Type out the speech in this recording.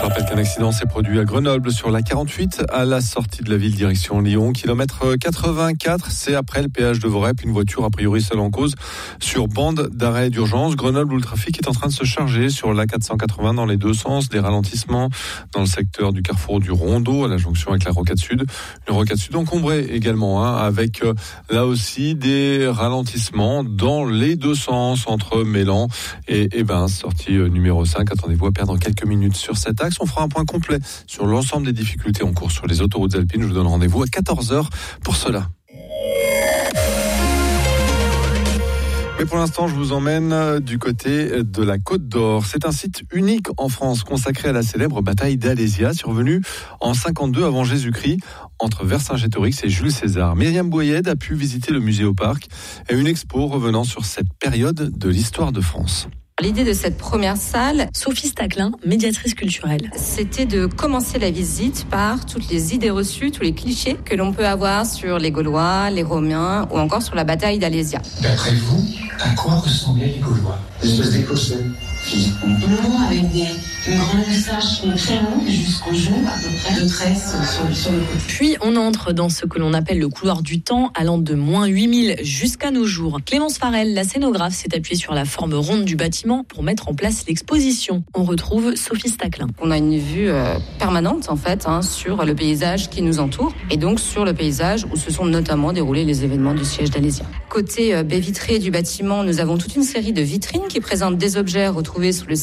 rappelle qu'un accident s'est produit à Grenoble sur la 48 à la sortie de la ville direction Lyon. Kilomètre 84, c'est après le péage de Vorep. Une voiture a priori seule en cause sur bande d'arrêt d'urgence. Grenoble où le trafic est en train de se charger sur la 480 dans les deux sens. Des ralentissements dans le secteur du carrefour du Rondeau à la jonction avec la Rocade Sud. Une Rocade Sud encombrée également avec là aussi des ralentissements dans les deux sens entre Mélan et sortie numéro 5. Attendez-vous à perdre quelques minutes sur cet axe. On fera un point complet sur l'ensemble des difficultés en cours sur les autoroutes alpines. Je vous donne rendez-vous à 14h pour cela. Mais pour l'instant, je vous emmène du côté de la Côte d'Or. C'est un site unique en France consacré à la célèbre bataille d'Alésia, survenue en 52 avant Jésus-Christ, entre Vercingétorix et Jules César. Myriam Boyed a pu visiter le musée au parc et une expo revenant sur cette période de l'histoire de France. L'idée de cette première salle, Sophie Staclin, médiatrice culturelle, c'était de commencer la visite par toutes les idées reçues, tous les clichés que l'on peut avoir sur les Gaulois, les Romains ou encore sur la bataille d'Alésia. D'après vous, à quoi ressemblaient les Gaulois? Des espèces d'Écossais, physiquement. Non, avec une grande moustache très longue jusqu'au genou, à peu près, de tresses sur le côté. Puis on entre dans ce que l'on appelle le couloir du temps, allant de moins 8000 jusqu'à nos jours. Clémence Farel, la scénographe, s'est appuyée sur la forme ronde du bâtiment pour mettre en place l'exposition. On retrouve Sophie Staclin. On a une vue permanente en fait sur le paysage qui nous entoure et donc sur le paysage où se sont notamment déroulés les événements du siège d'Alésia. Côté baie vitrée du bâtiment, nous avons toute une série de vitrines qui présentent des objets retrouvés sous le